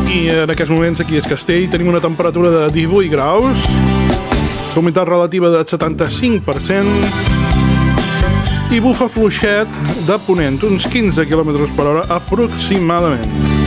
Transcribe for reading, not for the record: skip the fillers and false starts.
I en aquests moments aquí a Castell tenim una temperatura de 18 graus, la humitat relativa de 75% i bufa fluixet de ponent, uns 15 km per hora aproximadament.